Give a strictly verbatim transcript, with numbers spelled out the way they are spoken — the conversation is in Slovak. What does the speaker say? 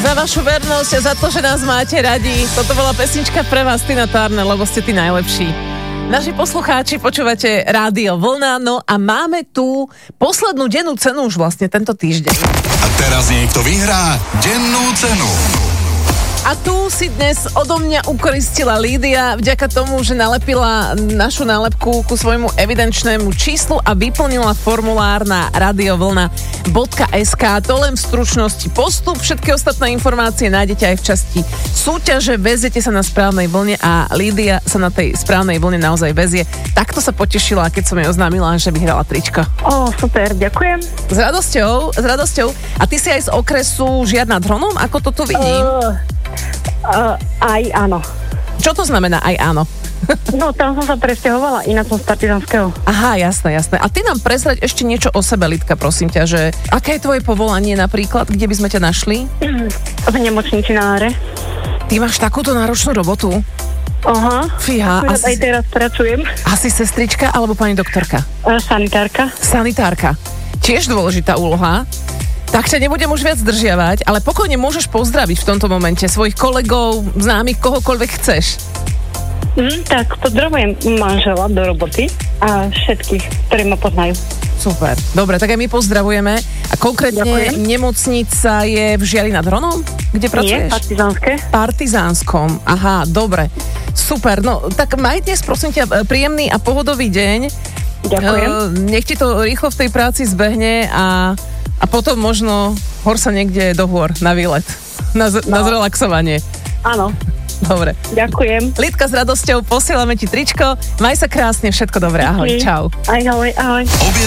za vašu vernosť a za to, že nás máte radi. Toto bola pesnička pre vás, Tina Turner, lebo ste tí najlepší. Naši poslucháči, počúvate Rádio Vlna, no a máme tu poslednú dennú cenu už vlastne tento týždeň. A teraz niekto vyhrá dennú cenu. A tu si dnes odo mňa ukoristila Lídia vďaka tomu, že nalepila našu nálepku ku svojmu evidenčnému číslu a vyplnila formulár na radiovlna bodka es ká. To len v stručnosti postup. Všetky ostatné informácie nájdete aj v časti súťaže. Veziete sa na správnej vlne a Lídia sa na tej správnej vlne naozaj vezie. Takto sa potešila, keď som jej oznámila, že vyhrala tričko. Ó, super, ďakujem. S radosťou, s radosťou. A ty si aj z okresu Žiar nad Hronom? Ako to tu vidím? Uh... Uh, aj áno. Čo to znamená aj áno? No, tam som sa presťahovala, ináč som z Partizanského. Aha, jasné, jasné. A ty nám prezrať ešte niečo o sebe, Lidka, prosím ťa, že aké je tvoje povolanie napríklad, kde by sme ťa našli? V nemocničináre. Ty máš takúto náročnú robotu? Aha. Fíha. Asi... Asi... Aj teraz pracujem. Asi sestrička alebo pani doktorka? Uh, sanitárka. Sanitárka. Tiež dôležitá úloha. Tak ťa nebudem už viac zdržiavať, ale pokojne môžeš pozdraviť v tomto momente svojich kolegov, známych, kohokoľvek chceš. Mm, tak pozdravujem manžela do roboty a všetkých, ktorí ma poznajú. Super. Dobre, tak aj my pozdravujeme. A konkrétne Ďakujem. Nemocnica je v Žiari nad Hronom? Kde pracuješ? Nie, Partizánske. Partizánskom. Aha, dobre. Super. No, tak maj dnes, prosím ťa, príjemný a pohodový deň. Ďakujem. Uh, nech ti to rýchlo v tej práci zbehne a A potom možno hor sa niekde do hôr na výlet, na, z- no. na zrelaxovanie. Áno. Dobre. Ďakujem. Lidka, s radosťou posielame ti tričko. Maj sa krásne, všetko dobré. Ahoj, čau. Ahoj, ahoj.